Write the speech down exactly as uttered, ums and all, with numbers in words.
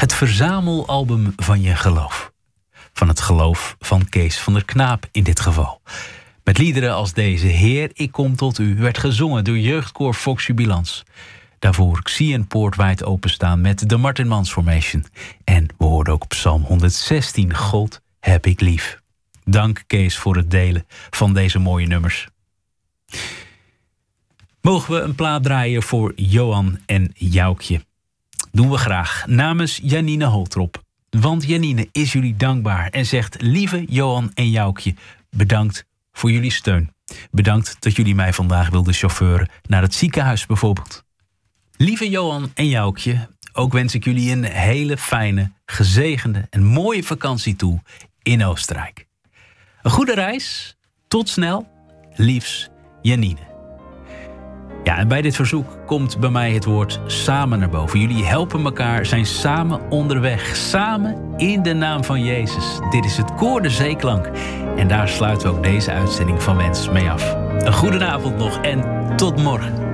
Het verzamelalbum van je geloof. Van het geloof van Kees van der Knaap in dit geval. Met liederen als deze, Heer, ik kom tot u, werd gezongen door jeugdkoor Fox Jubilans. Daarvoor ik zie een poort wijd openstaan met de Martin Mans Formation. En we hoorden ook Psalm honderdzestien, God heb ik lief. Dank Kees voor het delen van deze mooie nummers. Mogen we een plaat draaien voor Johan en Joukje? Doen we graag namens Janine Holtrop. Want Janine is jullie dankbaar en zegt: lieve Johan en Joukje, bedankt voor jullie steun. Bedankt dat jullie mij vandaag wilden chauffeuren naar het ziekenhuis bijvoorbeeld. Lieve Johan en Joukje, ook wens ik jullie een hele fijne, gezegende en mooie vakantie toe in Oostenrijk. Een goede reis, tot snel, liefs Janine. Ja, en bij dit verzoek komt bij mij het woord samen naar boven. Jullie helpen elkaar, zijn samen onderweg. Samen in de naam van Jezus. Dit is het koor de Zeeklank. En daar sluiten we ook deze uitzending van Wens mee af. Een goede avond nog en tot morgen.